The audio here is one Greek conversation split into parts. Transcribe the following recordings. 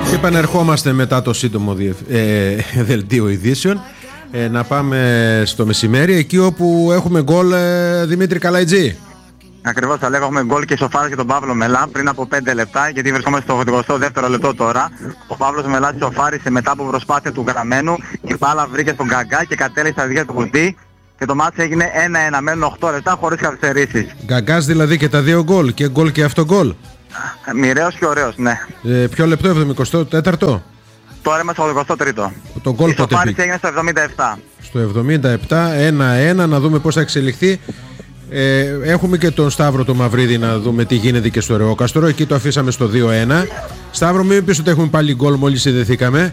Και επανερχόμαστε μετά το σύντομο δελτίο ειδήσεων. Να πάμε στο μεσημέρι, εκεί όπου έχουμε γκολ, Δημήτρη Καλαϊτζή. Ακριβώς, θα λέγαμε, έχουμε γκολ και σοφάρισε τον Παύλο Μελά πριν από 5 λεπτά, γιατί βρισκόμαστε στο 82ο λεπτό τώρα. Ο Παύλος Μελάς σοφάρισε μετά από προσπάθεια του Γραμμένου. Η μπάλα βρήκε στον Γκαγκά και κατέληξε στα δικά του κουτί. Και το μάτς έγινε 1-1, μένουν 8 λεπτά χωρίς καθυστερήσεις. Γκαγκάς δηλαδή και τα δύο γκολ, και γκολ και αυτό γκολ. Μοιραίος και ωραίος, ναι. Ποιο λεπτό, 74ο? Τώρα είμαστε στο 83ο. Το γκολ πότε πήγε? Έγινε στο 77. Στο 77, 1-1, να δούμε πώς θα εξελιχθεί. Έχουμε και τον Σταύρο το Μαυρίδη να δούμε τι γίνεται και στο Ρεόκαστρο. Εκεί το αφήσαμε στο 2-1. Σταύρο, μην πεις ότι έχουμε πάλι γκολ μόλις συνδεθήκαμε.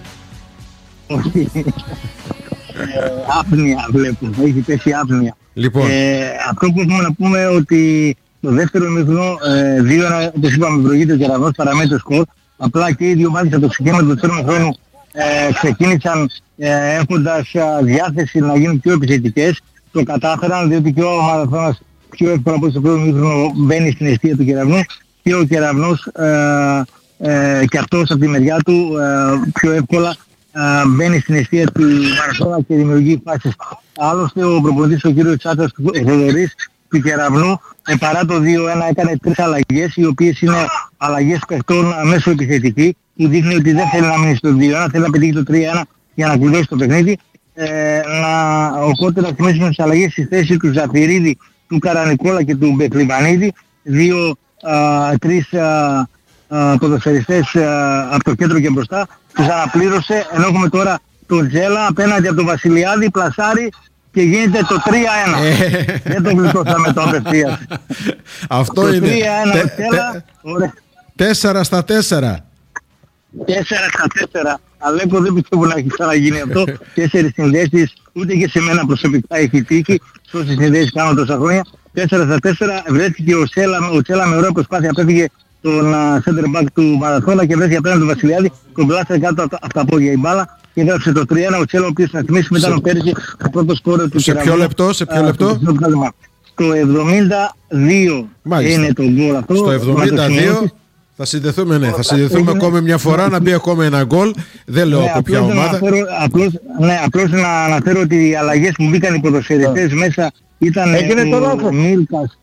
Άπνοια βλέπω, έχει πέσει άπνοια. Λοιπόν. Αυτό που έχουμε να πούμε ότι το δεύτερο ημίχρονο 2-1, όπως είπαμε, προηγείται ο Κεραυνός, παραμένει το σκορ. Απλά και οι δύο ομάδες από το ξεκίνημα του δεύτερου ημίχρονου ξεκίνησαν έχοντας διάθεση να γίνουν πιο επιθετικές. Το κατάφεραν, διότι και ο Μαραθώνας πιο εύκολα από το πρώτο ημίχρονο μπαίνει στην αιστεία του Κεραυνού και ο Κεραυνός και αυτός από τη μεριά του πιο εύκολα μπαίνει στην αιστεία του Μαραθώνα και δημιουργεί φάσεις. Άλλωστε ο προπονητής, ο κύριος Τσάτσας του Κεραυνού, παρά το 2-1 έκανε 3 αλλαγές, οι οποίες είναι αλλαγές παιχτών μέσω επιθετική, που δείχνει ότι δεν θέλει να μείνει στο 2-1, θέλει να πετύχει το 3-1 για να κλειδώσει το παιχνίδι. Οπότε να θυμίσουμε τις αλλαγές στη θέση του Ζαφυρίδη, του Καρανικόλα και του Μπεκλιβανίδη, 2-3 ποδοσφαιριστές από το κέντρο και μπροστά, τους αναπλήρωσε, ενώ έχουμε τώρα τον Τζέλα απέναντι από τον Βασιλιάδη, πλασάρι και γίνεται το 3-1. Δεν το γλιτώσαμε το απευθείας. Αυτό το είναι. 3-1 ο Τζέλα. 4 στα 4. 4 στα 4. Αλέκο, δεν πιστεύω να έχει ξαναγίνει αυτό. 4 συνδέσεις, ούτε και σε μένα προσωπικά έχει τύχει. Σε όσες συνδέσεις κάνω τόσα χρόνια. 4 στα 4 βρέθηκε ο Τσέλα με ωραία προσπάθεια. Απέφυγε τον center back του Μαραθώνα και βρέθηκε απέναντι τον Βασιλιάδη. Τον πλάσσε κάτω από τα πόδια η μπάλα και έγραψε το 3-1. Ο Τσέλα, ο οποίος να θυμίσουμε ήταν ο πέρυσι ο πρώτος σκόρερ του Κεραυνού. Σε ποιο λεπτό? Το 72 είναι το γκολ αυτό. Στο 72. Θα συνδεθούμε, θα συνδεθούμε ακόμη μια φορά, να μπει ακόμη ένα γκολ. Δεν λέω από ποια ομάδα. Απλώς να αναφέρω ότι οι αλλαγές που μπήκαν οι ποδοσφαιριστές μέσα ήταν ο Μίλκας.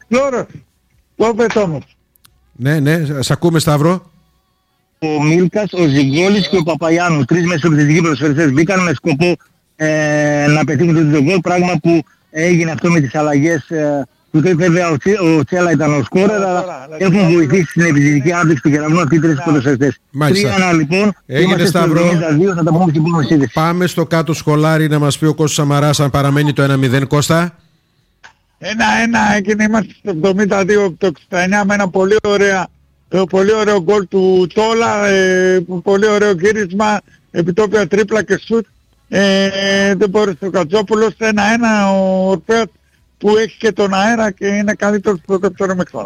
Ναι, σ' ακούμε, Σταύρο. Ο Μίλκας, ο Ζιγκόλης και ο Παπαγιάννου. 3 μεσοεπιθετικοί ποδοσφαιριστές μπήκαν με σκοπό να πετύχουν το γκολ, πράγμα που έγινε αυτό με τις αλλαγές. Βέβαια ο Τσέλα ήταν ο σκόρερ, αλλά έχουν βοηθήσει στην επιθετική ανάπτυξη του Κεραυνού αυτοί οι 3 ποδοσφαιριστές. 3-1 λοιπόν, έγινε, Σταύρο. 72, θα τα πούμε στην επόμενη σύνδεση. Πάμε στο κάτω σχολάρι να μας πει ο Κώστας Σαμαράς αν παραμένει το 1-0, Κώστα. 1-1 έγινε, είμαστε στο 72, το 69 με ένα πολύ ωραίο γκολ του Τόλα, πολύ ωραίο γύρισμα, επιτόπια τρίπλα και σουτ. Δεν μπορούσε ο Κατζόπουλος. 1-1 ο Ορπέας που έχει και τον αέρα και είναι καλύτερος στο δεύτερο μήχρονο.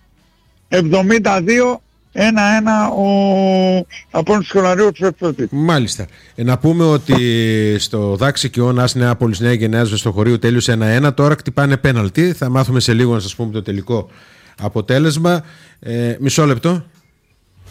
72, 1-1 ο Απόλλωνας Σχολαρίου του Φεπτώτη. Μάλιστα. Να πούμε ότι στο Δάξη και ο Νας Νεάπολης Νέα Γενναίας Βεστοχωρίου τέλειωσε 1-1. Τώρα κτυπάνε πέναλτι. Θα μάθουμε σε λίγο να σας πούμε το τελικό αποτέλεσμα. Μισό λεπτό.